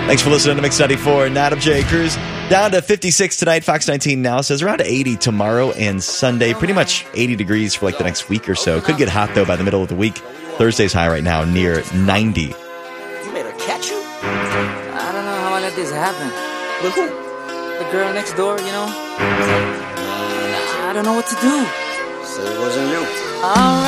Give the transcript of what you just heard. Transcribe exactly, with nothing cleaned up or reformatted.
Thanks for listening to Mix ninety-four and Adam J. Cruz. Down to fifty-six tonight. Fox nineteen now says around eighty tomorrow and Sunday. Pretty much eighty degrees for like the next week or so. Could get hot, though, by the middle of the week. Thursday's high right now near ninety. You made her catch you? I don't know how I let this happen. But who? The girl next door, you know? I don't know what to do. So it wasn't you. All right.